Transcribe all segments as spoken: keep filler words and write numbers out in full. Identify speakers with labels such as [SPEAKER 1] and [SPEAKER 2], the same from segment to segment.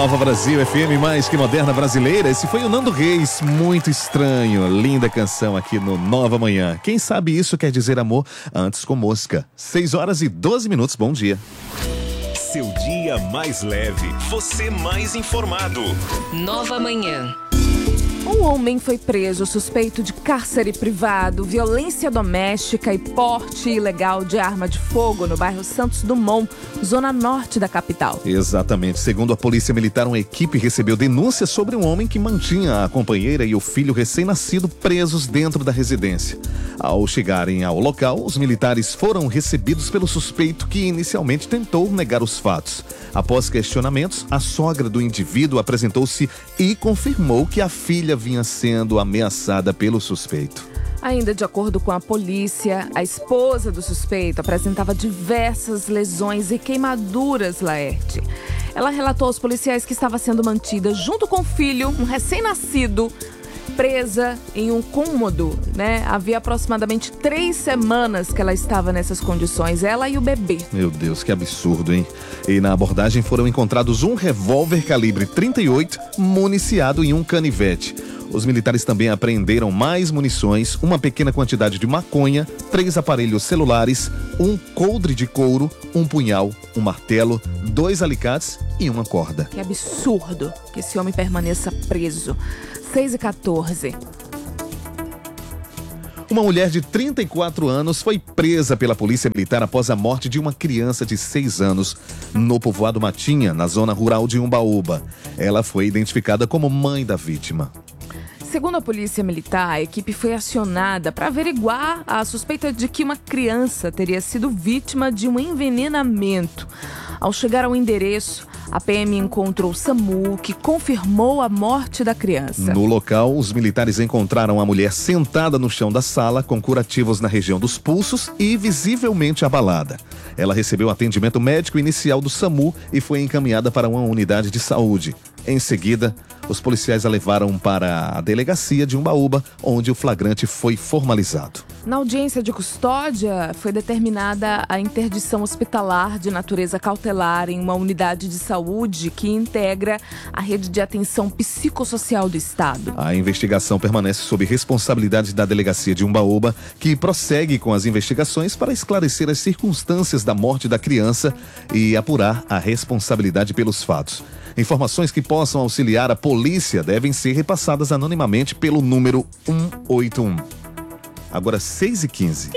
[SPEAKER 1] Nova Brasil F M, mais que moderna brasileira. Esse foi o Nando Reis, Muito Estranho. Linda canção aqui no Nova Manhã. Quem sabe isso quer dizer amor antes com mosca. seis horas e doze minutos, bom dia.
[SPEAKER 2] Seu dia mais leve, você mais informado.
[SPEAKER 3] Nova Manhã.
[SPEAKER 4] Um homem foi preso suspeito de cárcere privado, violência doméstica e porte ilegal de arma de fogo no bairro Santos Dumont, zona norte da capital.
[SPEAKER 1] Exatamente. Segundo a Polícia Militar, uma equipe recebeu denúncia sobre um homem que mantinha a companheira e o filho recém-nascido presos dentro da residência. Ao chegarem ao local, os militares foram recebidos pelo suspeito, que inicialmente tentou negar os fatos. Após questionamentos, a sogra do indivíduo apresentou-se e confirmou que a filha vinha sendo ameaçada pelo suspeito.
[SPEAKER 4] Ainda de acordo com a polícia, a esposa do suspeito apresentava diversas lesões e queimaduras, Laerte. Ela relatou aos policiais que estava sendo mantida junto com o filho, um recém-nascido, presa em um cômodo, né? Havia aproximadamente três semanas que ela estava nessas condições, ela e o bebê.
[SPEAKER 1] Meu Deus, que absurdo, hein? E na abordagem foram encontrados um revólver calibre trinta e oito municiado em um canivete. Os militares também apreenderam mais munições, uma pequena quantidade de maconha, três aparelhos celulares, um coldre de couro, um punhal, um martelo, dois alicates e uma corda.
[SPEAKER 4] Que absurdo que esse homem permaneça preso. seis e quatorze.
[SPEAKER 1] Uma mulher de trinta e quatro anos foi presa pela Polícia Militar após a morte de uma criança de seis anos no povoado Matinha, na zona rural de Umbaúba. Ela foi identificada como mãe da vítima.
[SPEAKER 4] Segundo a Polícia Militar, a equipe foi acionada para averiguar a suspeita de que uma criança teria sido vítima de um envenenamento. Ao chegar ao endereço, a P M encontrou o SAMU, que confirmou a morte da criança.
[SPEAKER 1] No local, os militares encontraram a mulher sentada no chão da sala, com curativos na região dos pulsos e visivelmente abalada. Ela recebeu atendimento médico inicial do SAMU e foi encaminhada para uma unidade de saúde. Em seguida, os policiais a levaram para a delegacia de Umbaúba, onde o flagrante foi formalizado.
[SPEAKER 4] Na audiência de custódia, foi determinada a interdição hospitalar de natureza cautelar em uma unidade de saúde que integra a rede de atenção psicossocial do Estado.
[SPEAKER 1] A investigação permanece sob responsabilidade da delegacia de Umbaúba, que prossegue com as investigações para esclarecer as circunstâncias da morte da criança e apurar a responsabilidade pelos fatos. Informações que possam auxiliar a polícia devem ser repassadas anonimamente pelo número um oito um. Agora seis e quinze.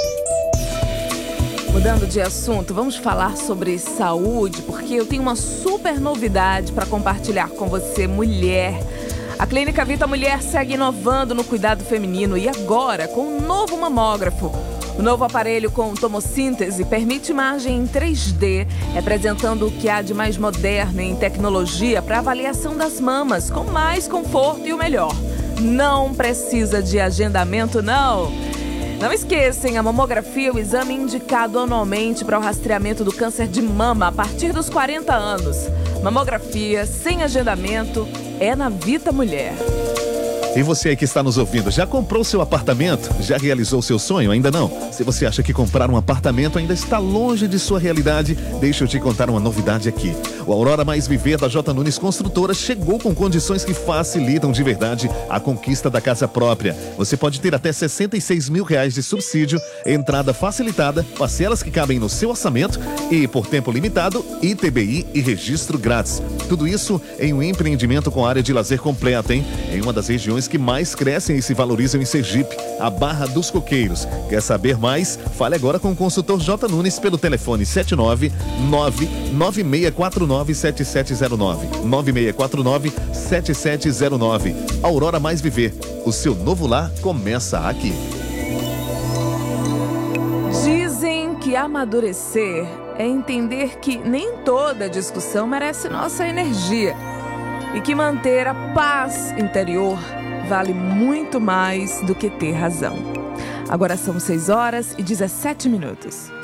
[SPEAKER 4] Mudando de assunto, vamos falar sobre saúde, porque eu tenho uma super novidade para compartilhar com você, mulher. A Clínica Vita Mulher segue inovando no cuidado feminino e agora com um novo mamógrafo. O novo aparelho com tomossíntese permite imagem em três D, representando o que há de mais moderno em tecnologia para avaliação das mamas, com mais conforto e o melhor. Não precisa de agendamento, não. Não esqueçam, a mamografia é o exame indicado anualmente para o rastreamento do câncer de mama a partir dos quarenta anos. Mamografia sem agendamento é na Vita Mulher.
[SPEAKER 1] E você aí que está nos ouvindo, já comprou seu apartamento? Já realizou seu sonho? Ainda não? Se você acha que comprar um apartamento ainda está longe de sua realidade, deixa eu te contar uma novidade aqui. O Aurora Mais Viver da J. Nunes Construtora chegou com condições que facilitam de verdade a conquista da casa própria. Você pode ter até sessenta e seis mil reais de subsídio, entrada facilitada, parcelas que cabem no seu orçamento e, por tempo limitado, I T B I e registro grátis. Tudo isso em um empreendimento com área de lazer completa, hein? Em uma das regiões que mais crescem e se valorizam em Sergipe, a Barra dos Coqueiros. Quer saber mais? Fale agora com o consultor J. Nunes pelo telefone sete nove nove nove seis quatro nove sete sete zero nove, nove seis quatro nove sete sete zero nove. Aurora Mais Viver, o seu novo lar começa aqui.
[SPEAKER 4] Dizem que amadurecer é entender que nem toda discussão merece nossa energia e que manter a paz interior vale muito mais do que ter razão. Agora são seis horas e dezessete minutos.